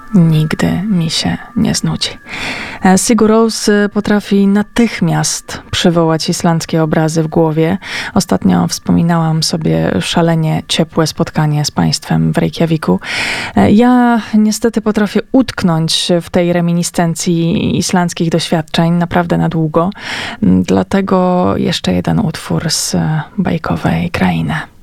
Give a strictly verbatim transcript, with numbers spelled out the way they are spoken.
Nigdy mi się nie znudzi. Sigur Rós potrafi natychmiast przywołać islandzkie obrazy w głowie. Ostatnio wspominałam sobie szalenie ciepłe spotkanie z państwem w Reykjaviku. Ja niestety potrafię utknąć w tej reminiscencji islandzkich doświadczeń naprawdę na długo. Dlatego jeszcze jeden utwór z bajkowej krainy.